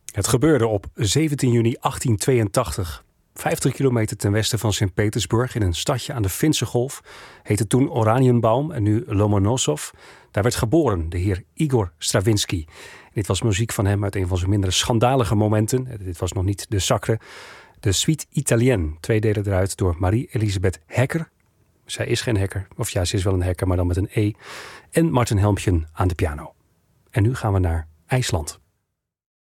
Het gebeurde op 17 juni 1882. 50 kilometer ten westen van Sint-Petersburg in een stadje aan de Finse Golf. Heette toen Oranienbaum en nu Lomonosov. Daar werd geboren de heer Igor Stravinsky. Dit was muziek van hem uit een van zijn mindere schandalige momenten. Dit was nog niet de Sacre. De Suite Italienne. 2 delen eruit door Marie-Elisabeth Hecker. Zij is geen hacker. Of ja, ze is wel een hacker, maar dan met een E. En Martin Helmchen aan de piano. En nu gaan we naar IJsland.